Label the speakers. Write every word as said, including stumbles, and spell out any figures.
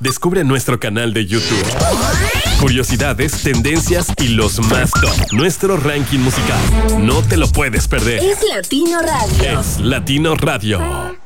Speaker 1: Descubre nuestro canal de YouTube. Curiosidades, tendencias y los más top. Nuestro ranking musical. No te lo puedes perder.
Speaker 2: Es Latino Radio.
Speaker 1: Es Latino Radio.